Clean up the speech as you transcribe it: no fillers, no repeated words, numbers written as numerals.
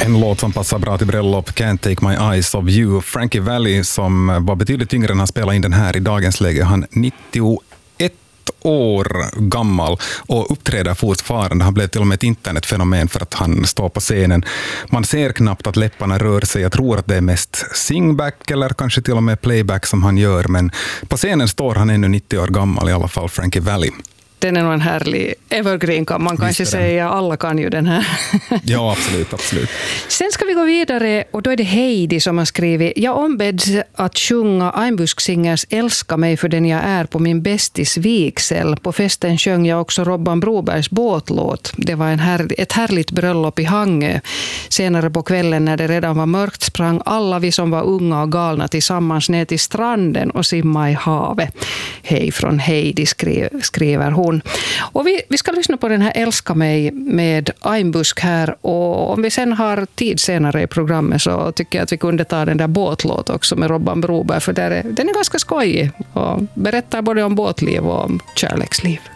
En låt som passar bra till bröllop, Can't Take My Eyes Off You. Frankie Valli, som var betydligt yngre när han spelade in den här i dagens läge, han 91 år gammal och uppträder fortfarande. Han blev till och med ett internetfenomen för att han står på scenen. Man ser knappt att läpparna rör sig. Jag tror att det är mest singback eller kanske till och med playback som han gör, men på scenen står han ännu 90 år gammal i alla fall, Frankie Valli. Den är nog en härlig evergreen, kan man kanske säga. Alla kan ju den här. Ja, absolut, absolut. Sen ska vi gå vidare och då är det Heidi som har skrivit: jag ombeds att sjunga Einbusk-singers Älska mig för den jag är på min bästis vigsel. På festen sjöng jag också Robban Brobergs båtlåt. Det var ett härligt bröllop i Hangö. Senare på kvällen när det redan var mörkt sprang alla vi som var unga och galna tillsammans ner till stranden och simma i havet. Hej från Heidi, skriver hon. Och vi ska lyssna på den här Älska mig med Einbusk här, och om vi sen har tid senare i programmet så tycker jag att vi kunde ta den där båtlåt också med Robban Broberg, för den är ganska skojig och berättar både om båtliv och om kärleksliv.